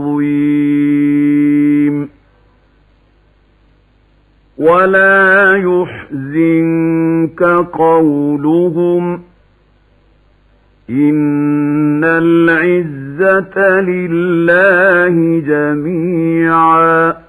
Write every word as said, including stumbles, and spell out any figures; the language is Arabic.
عظيم ولا يحزنك قولهم إن العزة لله جميعا